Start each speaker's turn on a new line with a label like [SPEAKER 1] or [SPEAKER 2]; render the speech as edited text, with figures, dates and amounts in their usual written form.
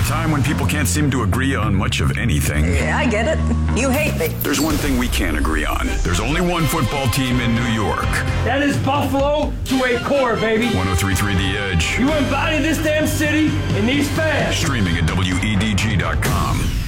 [SPEAKER 1] time when people can't seem to agree on much of anything.
[SPEAKER 2] Yeah, I get it. You hate me.
[SPEAKER 1] There's one thing we can agree on. There's only one football team in New York.
[SPEAKER 3] That is Buffalo to a core, baby.
[SPEAKER 1] 103.3 The Edge.
[SPEAKER 3] You embody this damn city and these fans.
[SPEAKER 1] Streaming at WEDG.com.